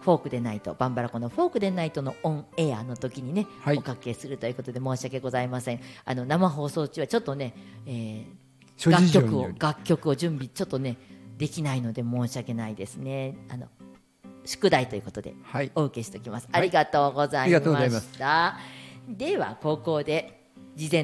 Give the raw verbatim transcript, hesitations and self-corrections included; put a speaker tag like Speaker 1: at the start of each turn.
Speaker 1: フォークでないとバンバラコのフォークでないとのオンエアの時にね、
Speaker 2: はい、
Speaker 1: おかけするということで申し訳ございません。あの生放送中はちょっとね、えー、楽曲を楽曲を準備ちょっとねできないので申し訳ないですね。あの宿題ということでお受けしておきます、はい、ありがとうございました、はい、ではここで事前